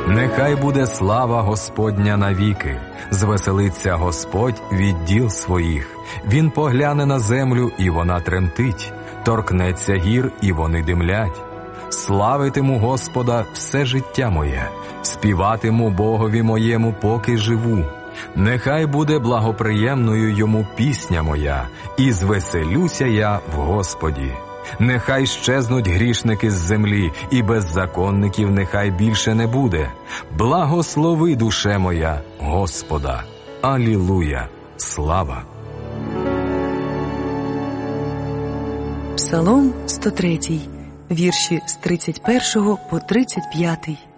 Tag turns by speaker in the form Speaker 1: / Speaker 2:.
Speaker 1: Нехай буде слава Господня навіки, звеселиться Господь від діл своїх. Він погляне на землю, і вона тремтить, торкнеться гір, і вони димлять. Славитиму Господа все життя моє, співатиму Богові моєму, поки живу. Нехай буде благоприємною йому пісня моя, і звеселюся я в Господі. Нехай щезнуть грішники з землі, і беззаконників нехай більше не буде. Благослови, душе моя, Господа. Алілуя! Слава!
Speaker 2: Псалом 103, вірші з 31 по 35.